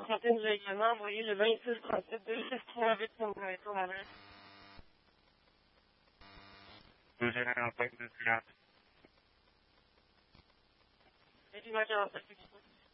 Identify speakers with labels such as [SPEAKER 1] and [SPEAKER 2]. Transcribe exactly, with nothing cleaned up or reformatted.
[SPEAKER 1] Constantin nous a également envoyé le vingt-six trente-sept deux six trois huit comme retour à l'heure.
[SPEAKER 2] deux zéro cinq deux quatre.
[SPEAKER 1] Et puis, moi, quarante-sept,